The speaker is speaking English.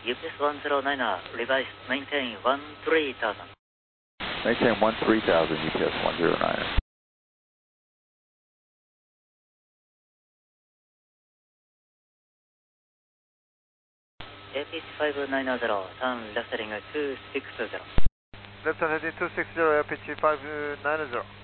UPS 109, revise, maintain 13,000. Maintain 13,000, UPS 109. APC 590, turn left heading 260. Left turn heading 260, LPT 590.